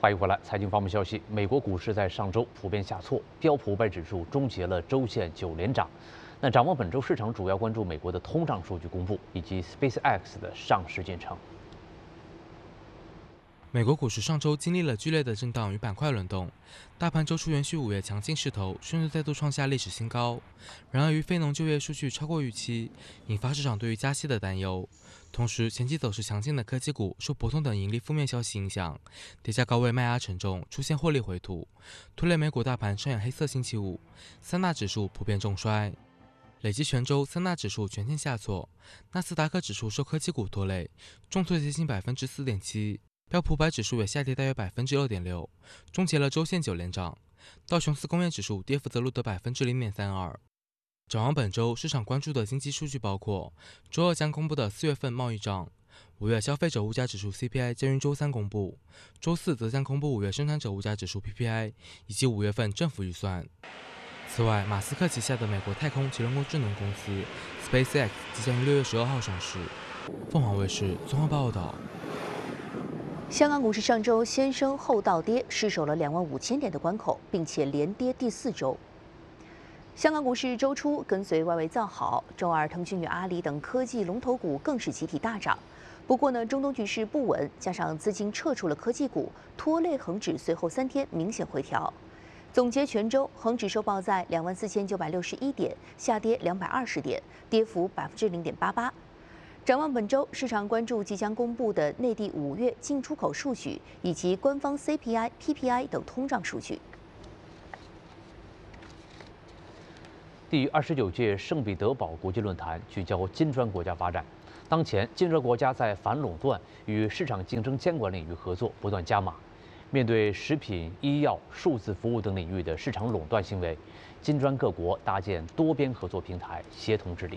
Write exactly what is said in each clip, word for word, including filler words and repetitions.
欢迎回来，财经方面消息，美国股市在上周普遍下挫，标普五百指数终结了周线九连涨。那展望本周，市场主要关注美国的通胀数据公布以及 SpaceX 的上市进程。 美国股市上周经历了剧烈的震荡与板块轮动，大盘周初延续五月强劲势头，顺势再度创下历史新高。然而，由于非农就业数据超过预期，引发市场对于加息的担忧。同时，前期走势强劲的科技股受博通等盈利负面消息影响，跌价高位卖压沉重，出现获利回吐，拖累美股大盘上演黑色星期五，三大指数普遍重衰。累计全周三大指数全线下挫，纳斯达克指数受科技股拖累，重挫接近百分之四点七。标普五百指数也下跌大约百分之六点六，终结了周线九连涨。道琼斯工业指数跌幅则录得百分之零点三二。展望本周，市场关注的经济数据包括周二将公布的四月份贸易账，五月消费者物价指数 C P I 将于周三公布，周四则将公布五月生产者物价指数 P P I 以及五月份政府预算。此外，马斯克旗下的美国太空及人工智能公司 SpaceX 即将于六月十二号上市。凤凰卫视综合报道。 香港股市上周先升后倒跌，失守了两万五千点的关口，并且连跌第四周。香港股市周初跟随外围造好，周二腾讯与阿里等科技龙头股更是集体大涨。不过呢，中东局势不稳，加上资金撤出了科技股，拖累恒指随后三天明显回调。总结全周，恒指收报在两万四千九百六十一点，下跌两百二十点，跌幅百分之零点八八。展望本周，市场关注即将公布的内地五月进出口数据以及官方 C P I、P P I 等通胀数据。 第二十九届圣彼得堡国际论坛聚焦金砖国家发展。当前，金砖国家在反垄断与市场竞争监管领域合作不断加码。面对食品、医药、数字服务等领域的市场垄断行为，金砖各国搭建多边合作平台，协同治理。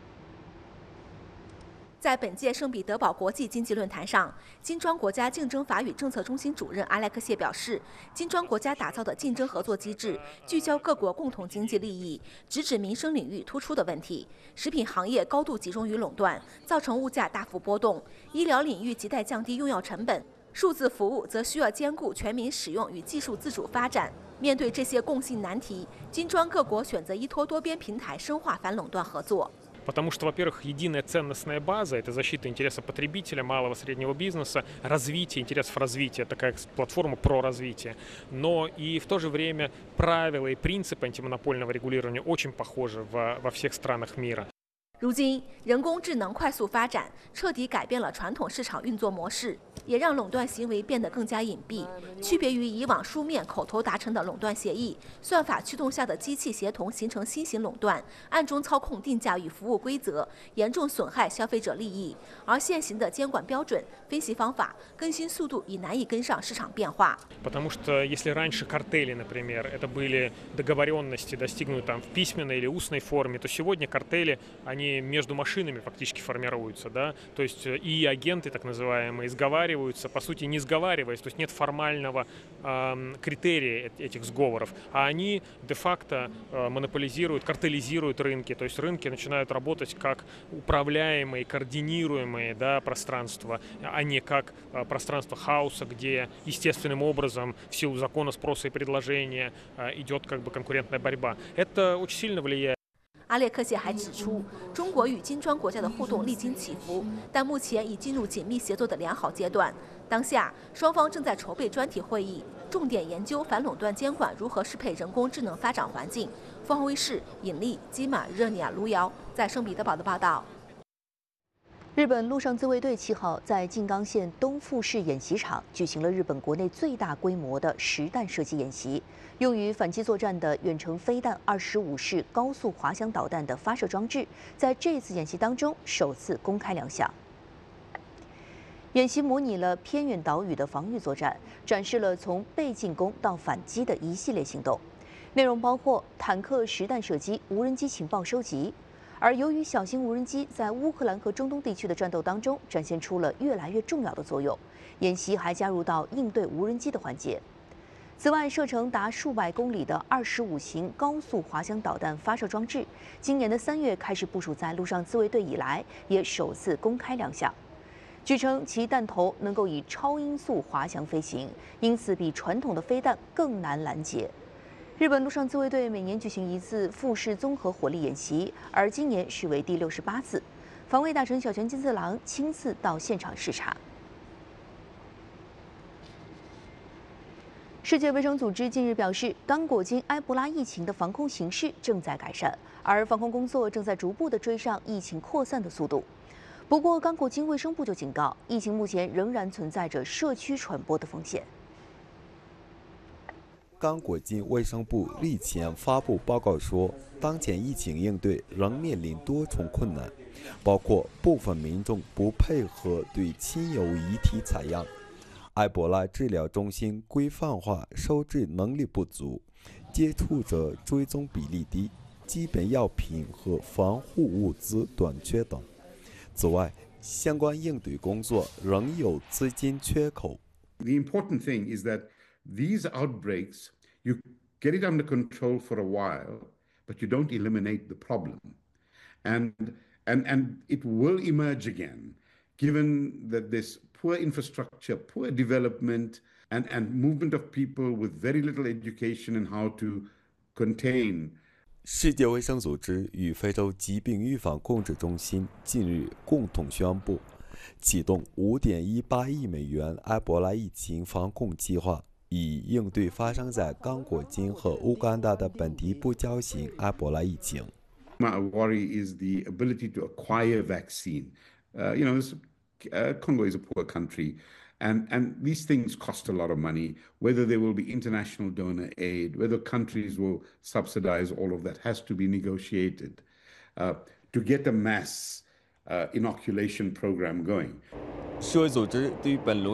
在本届圣彼得堡国际经济论坛上，金砖国家竞争法与政策中心主任阿莱克谢表示，金砖国家打造的竞争合作机制聚焦各国共同经济利益，直指民生领域突出的问题。食品行业高度集中于垄断，造成物价大幅波动；医疗领域亟待降低用药成本，数字服务则需要兼顾全民使用与技术自主发展。面对这些共性难题，金砖各国选择依托多边平台深化反垄断合作。 Потому что, во-первых, единая ценностная база – это защита интересов потребителя, малого и среднего бизнеса, развитие интересов развития, такая платформа про развитие. Но и в то же время правила и принципы антимонопольного регулирования очень похожи во, во всех странах мира. 如今，人工智能快速发展，彻底改变了传统市场运作模式，也让垄断行为变得更加隐蔽。区别于以往书面、口头达成的垄断协议，算法驱动下的机器协同形成新型垄断，暗中操控定价与服务规则，严重损害消费者利益。而现行的监管标准、分析方法、更新速度已难以跟上市场变化。 Потому что если раньше картели, например, это были договоренности, достигнутые там в письменной или устной форме, то сегодня картели, они между машинами фактически формируются, да, то есть и агенты, так называемые, сговариваются, по сути, не сговариваясь, то есть нет формального э, критерия этих сговоров, а они де-факто э, монополизируют, картелизируют рынки, то есть рынки начинают работать как управляемые, координируемые, да, пространства, а не как э, пространство хаоса, где естественным образом в силу закона спроса и предложения э, идет как бы конкурентная борьба. Это очень сильно влияет. 阿列克谢还指出，中国与金砖国家的互动历经起伏，但目前已进入紧密协作的良好阶段。当下，双方正在筹备专题会议，重点研究反垄断监管如何适配人工智能发展环境。凤凰卫视尹丽、基马、热尼亚、卢瑶在圣彼得堡的报道。 日本陆上自卫队七号在静冈县东富市演习场举行了日本国内最大规模的实弹射击演习，用于反击作战的远程飞弹二十五式高速滑翔导弹的发射装置，在这次演习当中首次公开亮相。演习模拟了偏远岛屿的防御作战，展示了从被进攻到反击的一系列行动，内容包括坦克实弹射击、无人机情报收集。而由于小型无人机在乌克兰和中东地区的战斗当中展现出了越来越重要的作用，演习还加入到应对无人机的环节。此外，射程达数百公里的二十五型高速滑翔导弹发射装置，今年的三月开始部署在陆上自卫队以来，也首次公开亮相。 据称，其弹头能够以超音速滑翔飞行，因此比传统的飞弹更难拦截。日本陆上自卫队每年举行一次富士综合火力演习，而今年是为第六十八次。防卫大臣小泉进次郎亲自到现场视察。世界卫生组织近日表示，刚果金埃博拉疫情的防控形势正在改善，而防控工作正在逐步的追上疫情扩散的速度。不过，刚果金卫生部就警告，疫情目前仍然存在着社区传播的风险。 刚果金卫生部日前发布报告说，当前疫情应对仍面临多重困难，包括部分民众不配合对亲友遗体采样。埃博拉治疗中心规范化收治能力不足，接触者追踪比例低，基本药品和防护物资短缺等。此外，相关应对工作仍有资金缺口。 The important thing is that these outbreaks, you get it under control for a while, but you don't eliminate the problem. And, and, and it will emerge again, given that this poor infrastructure, poor development, and, and movement of people with very little education in how to contain. 世界卫生组织与非洲疾病预防控制中心近日共同宣布，启动 五点一八亿美元埃博拉疫情防控计划，以应对发生在刚果金和乌干达的本地不交型埃博拉疫情。 My worry is the ability to acquire vaccine. Uh, you know, this, uh, Congo is a poor country, and, and these things cost a lot of money. Whether there will be international donor aid, whether countries will subsidize all of that has to be negotiated uh, to get a mass uh, inoculation program going. 世卫组织对于本轮